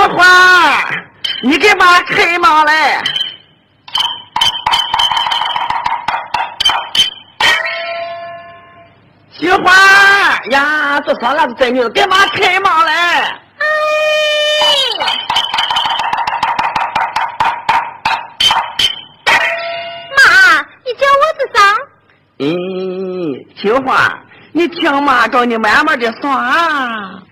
花，你给妈开门来。菊花呀，这啥那个侄女，给妈开门来。 哎，妈，你叫我是啥？ 菊花，你听妈找你慢慢的说啊。